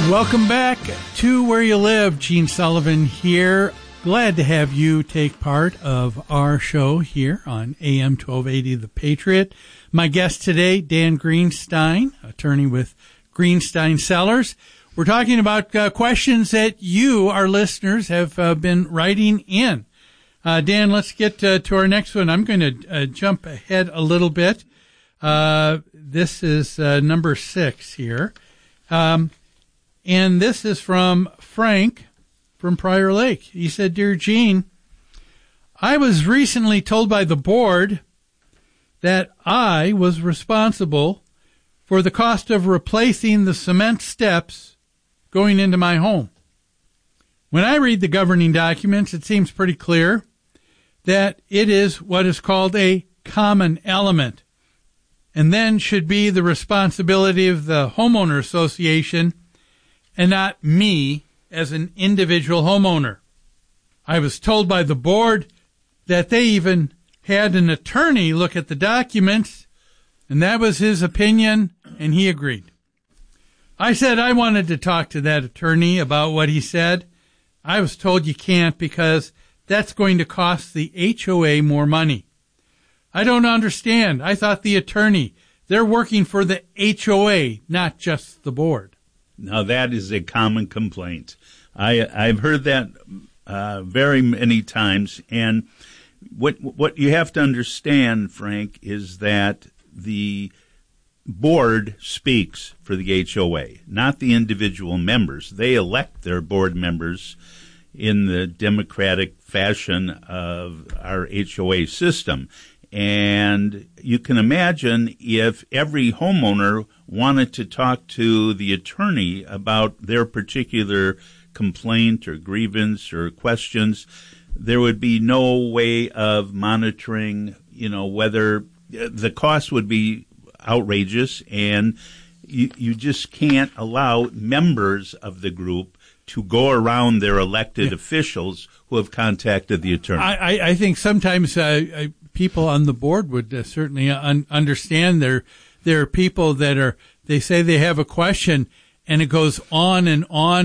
Welcome back to Where You Live. Gene Sullivan here. Glad to have you take part of our show here on AM 1280 The Patriot. My guest today, Dan Greenstein, attorney with Greenstein Sellers. We're talking about questions that you, our listeners, have been writing in. Dan, let's get to our next one. I'm going to jump ahead a little bit. This is number 6 here. And this is from Frank from Prior Lake. He said, Dear Gene, I was recently told by the board that I was responsible for the cost of replacing the cement steps going into my home. When I read the governing documents, it seems pretty clear that it is what is called a common element, and then should be the responsibility of the homeowner association and not me as an individual homeowner. I was told by the board that they even had an attorney look at the documents, and that was his opinion, and he agreed. I said I wanted to talk to that attorney about what he said. I was told you can't because that's going to cost the HOA more money. I don't understand. I thought the attorney, they're working for the HOA, not just the board. Now, that is a common complaint. I've heard that very many times. And what you have to understand, Frank, is that the board speaks for the HOA, not the individual members. They elect their board members in the democratic fashion of our HOA system. And you can imagine if every homeowner wanted to talk to the attorney about their particular complaint or grievance or questions, there would be no way of monitoring, whether the cost would be outrageous, and you just can't allow members of the group to go around their elected officials who have contacted the attorney. I think sometimes people on the board would certainly understand. There are people that they say they have a question, and it goes on, and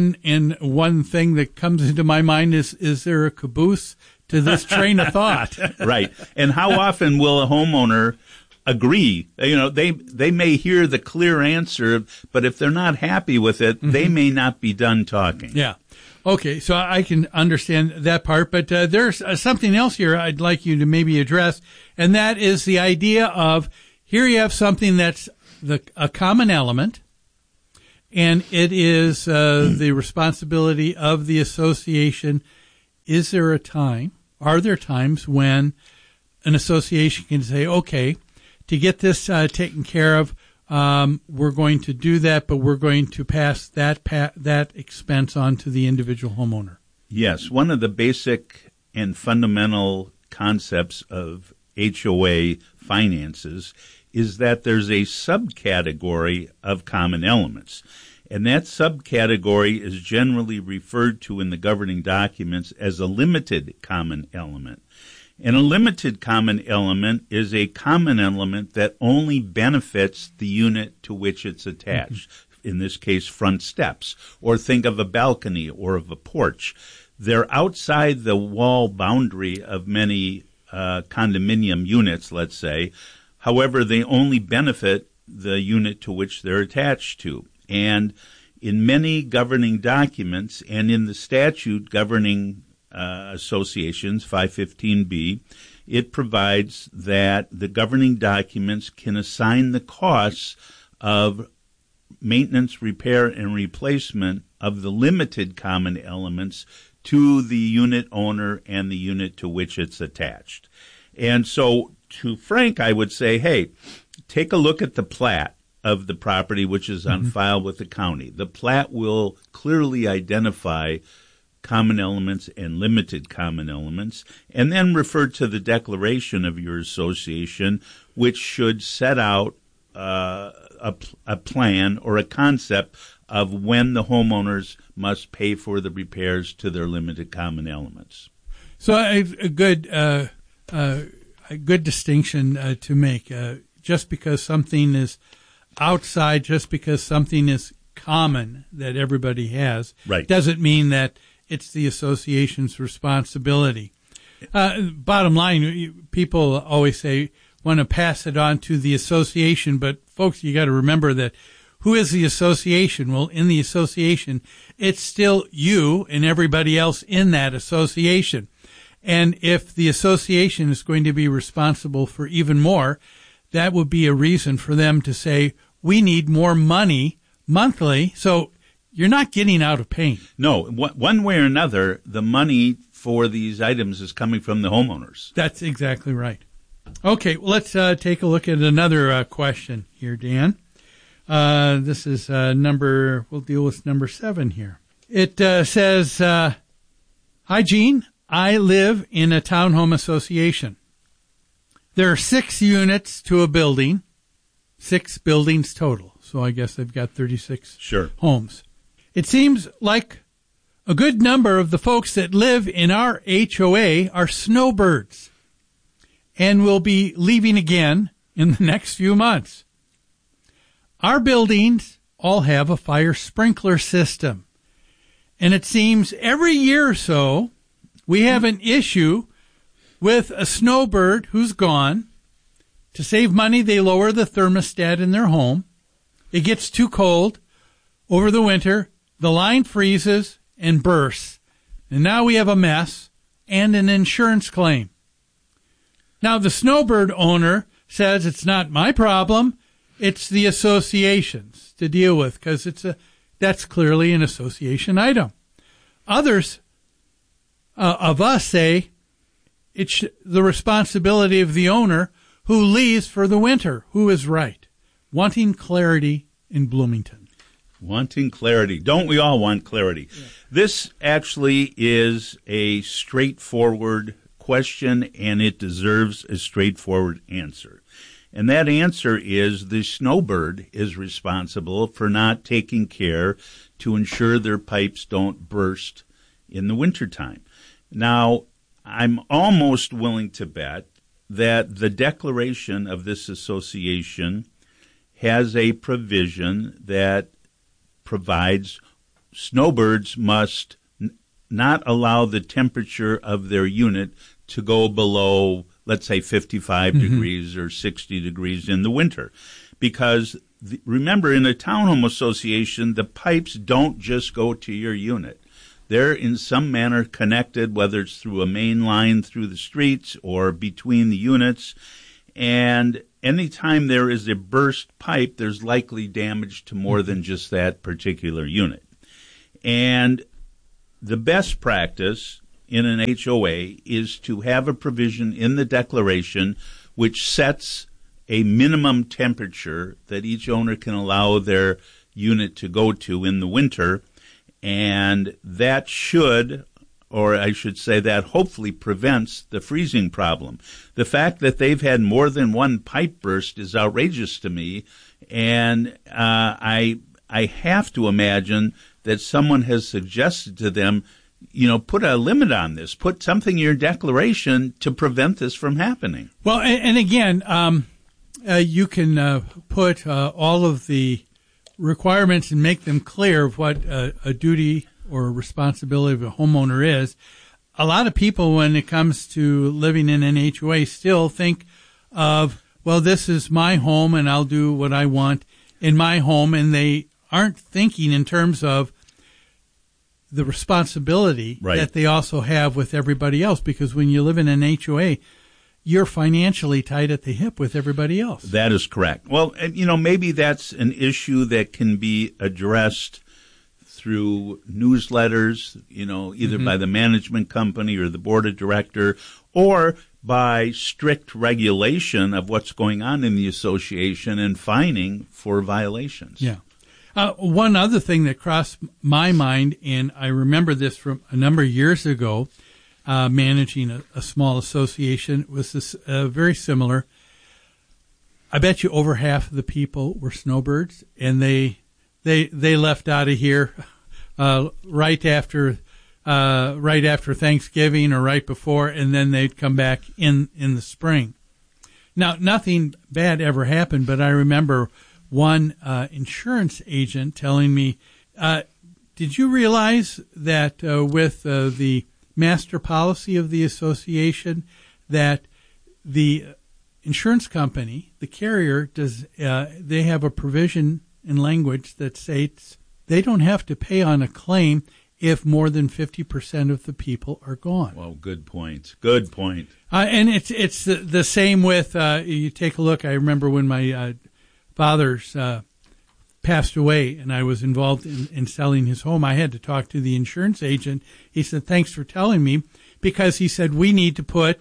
one thing that comes into my mind is there a caboose to this train of thought? Right. And how often will a homeowner agree? They may hear the clear answer, but if they're not happy with it, they may not be done talking. Yeah. Okay, so I can understand that part, but there's something else here I'd like you to maybe address, and that is the idea of here you have something that's a common element, and it is the responsibility of the association. Is there a time? Are there times when an association can say, okay, to get this taken care of, we're going to do that, but we're going to pass that expense on to the individual homeowner? Yes. One of the basic and fundamental concepts of HOA finances is that there's a subcategory of common elements. And that subcategory is generally referred to in the governing documents as a limited common element. And a limited common element is a common element that only benefits the unit to which it's attached. In this case, front steps, or think of a balcony or of a porch. They're outside the wall boundary of many condominium units, let's say. However, they only benefit the unit to which they're attached to. And in many governing documents and in the statute governing associations, 515B, it provides that the governing documents can assign the costs of maintenance, repair, and replacement of the limited common elements to the unit owner and the unit to which it's attached. And so to Frank, I would say, hey, take a look at the plat of the property which is on file with the county. The plat will clearly identify common elements and limited common elements, and then refer to the declaration of your association, which should set out a plan or a concept of when the homeowners must pay for the repairs to their limited common elements. So a good distinction to make. Just because something is outside, just because something is common that everybody has. Right. Doesn't mean that it's the association's responsibility. Bottom line, people always say, want to pass it on to the association, but folks, you got to remember that who is the association? Well, in the association, it's still you and everybody else in that association. And if the association is going to be responsible for even more, that would be a reason for them to say, we need more money monthly, so you're not getting out of pain. No, one way or another, the money for these items is coming from the homeowners. That's exactly right. Okay, well, let's take a look at another question here, Dan. This is we'll deal with number 7 here. It says, hi, Gene. I live in a townhome association. There are 6 units to a building, 6 buildings total. So I guess they've got 36 homes. It seems like a good number of the folks that live in our HOA are snowbirds and will be leaving again in the next few months. Our buildings all have a fire sprinkler system, and it seems every year or so we have an issue with a snowbird who's gone. To save money, they lower the thermostat in their home. It gets too cold over the winter. The line freezes and bursts. And now we have a mess and an insurance claim. Now, the snowbird owner says it's not my problem. It's the association's to deal with because that's clearly an association item. Others of us say it's the responsibility of the owner who leaves for the winter. Who is right? Wanting clarity in Bloomington. Wanting clarity. Don't we all want clarity? Yeah. This actually is a straightforward question, and it deserves a straightforward answer. And that answer is the snowbird is responsible for not taking care to ensure their pipes don't burst in the wintertime. Now, I'm almost willing to bet that the declaration of this association has a provision that provides snowbirds must not allow the temperature of their unit to go below, let's say, 55 degrees or 60 degrees in the winter. Because remember, in a townhome association, the pipes don't just go to your unit. They're in some manner connected, whether it's through a main line through the streets or between the units. And anytime there is a burst pipe, there's likely damage to more than just that particular unit. And the best practice in an HOA is to have a provision in the declaration which sets a minimum temperature that each owner can allow their unit to go to in the winter. And that should, or I should say that hopefully prevents the freezing problem. The fact that they've had more than one pipe burst is outrageous to me, and I have to imagine that someone has suggested to them, put a limit on this, put something in your declaration to prevent this from happening. Well, and again, you can put all of the requirements and make them clear of what a duty or responsibility of a homeowner is. A lot of people, when it comes to living in an HOA, still think of, well, this is my home and I'll do what I want in my home, and they aren't thinking in terms of the responsibility that they also have with everybody else, because when you live in an HOA, you're financially tied at the hip with everybody else. That is correct. Well, maybe that's an issue that can be addressed through newsletters, either by the management company or the board of director, or by strict regulation of what's going on in the association and fining for violations. Yeah. One other thing that crossed my mind, and I remember this from a number of years ago, managing a small association, was this very similar. I bet you over half of the people were snowbirds, and they left out of here right after Thanksgiving or right before, and then they'd come back in the spring. Now, nothing bad ever happened, but I remember one insurance agent telling me, did you realize that with the master policy of the association that the insurance company, the carrier, they have a provision in language that states they don't have to pay on a claim if more than 50% of the people are gone. Well, good point. Good point. And it's the same with, you take a look, I remember when my father's passed away and I was involved in selling his home, I had to talk to the insurance agent. He said, thanks for telling me, because he said, we need to put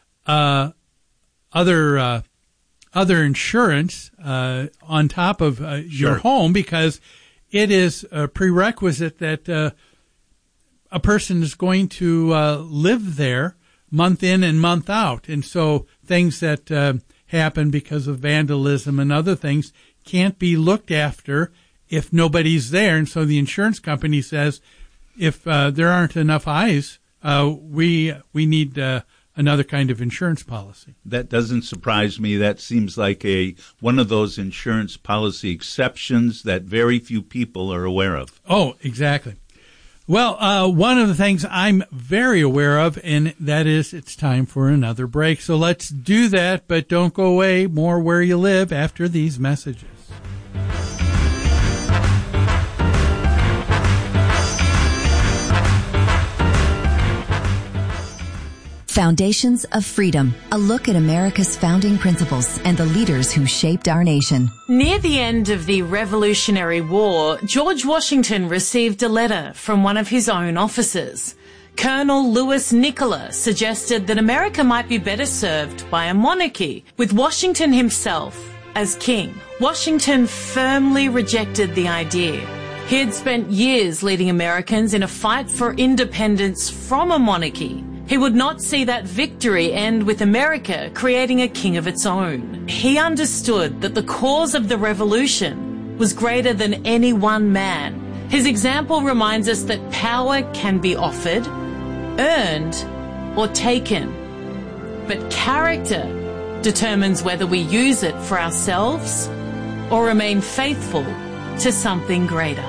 other insurance on top of your home, because it is a prerequisite that a person is going to live there month in and month out. And so things that happen because of vandalism and other things can't be looked after if nobody's there. And so the insurance company says, if there aren't enough eyes, we need another kind of insurance policy. That doesn't surprise me. That seems like one of those insurance policy exceptions that very few people are aware of. Oh, exactly. Well, one of the things I'm very aware of, and that is it's time for another break. So let's do that, but don't go away. More Where You Live after these messages. Foundations of Freedom, a look at America's founding principles and the leaders who shaped our nation. Near the end of the Revolutionary War, George Washington received a letter from one of his own officers. Colonel Louis Nicola suggested that America might be better served by a monarchy, with Washington himself as king. Washington firmly rejected the idea. He had spent years leading Americans in a fight for independence from a monarchy. He would not see that victory end with America creating a king of its own. He understood that the cause of the revolution was greater than any one man. His example reminds us that power can be offered, earned, or taken. But character determines whether we use it for ourselves or remain faithful to something greater.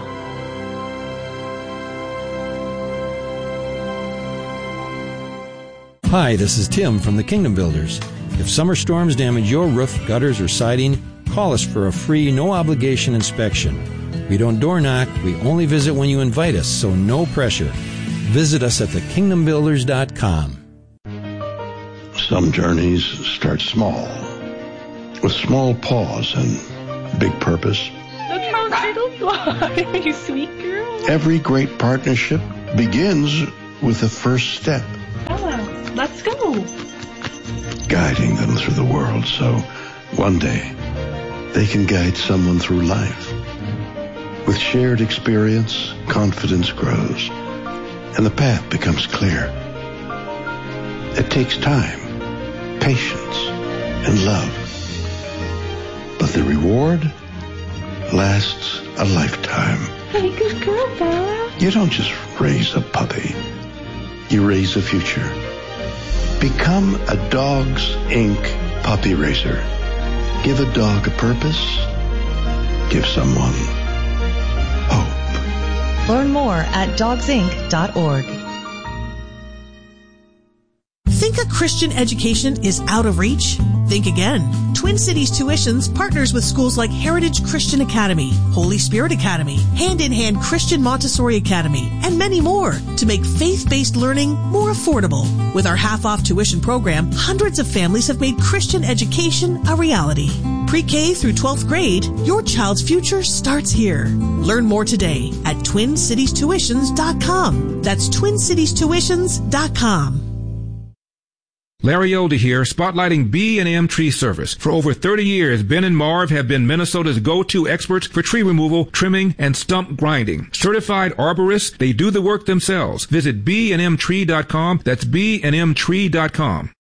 Hi, this is Tim from the Kingdom Builders. If summer storms damage your roof, gutters, or siding, call us for a free, no-obligation inspection. We don't door knock, we only visit when you invite us, so no pressure. Visit us at thekingdombuilders.com. Some journeys start small, with small pause and big purpose. Look how turtles fly, you sweet girl. Every great partnership begins with the first step. Let's go. Guiding them through the world so one day they can guide someone through life. With shared experience, confidence grows, and the path becomes clear. It takes time, patience, and love. But the reward lasts a lifetime. Hey, good girl, Bella. You don't just raise a puppy. You raise a future. Become a Dogs Inc. puppy raiser. Give a dog a purpose. Give someone hope. Learn more at dogsinc.org. Think a Christian education is out of reach? Think again. Twin Cities Tuitions partners with schools like Heritage Christian Academy, Holy Spirit Academy, Hand in Hand Christian Montessori Academy, and many more to make faith-based learning more affordable. With our half-off tuition program, hundreds of families have made Christian education a reality. Pre-K through 12th grade, your child's future starts here. Learn more today at TwinCitiesTuitions.com. That's TwinCitiesTuitions.com. Larry Older here, spotlighting B&M Tree Service. For over 30 years, Ben and Marv have been Minnesota's go-to experts for tree removal, trimming, and stump grinding. Certified arborists, they do the work themselves. Visit bnmtree.com. That's bnmtree.com.